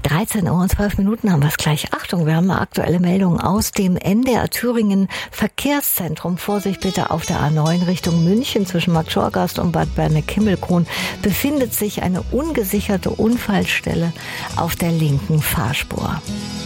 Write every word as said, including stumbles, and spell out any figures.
dreizehn Uhr und zwölf Minuten haben wir es gleich. Achtung, wir haben eine aktuelle Meldung aus dem N D R Thüringen Verkehrszentrum. Vorsicht bitte, auf der A neun Richtung München zwischen Marktschorgast und Bad Berneck-Himmelkron befindet sich eine ungesicherte Unfallstelle auf der linken Fahrspur.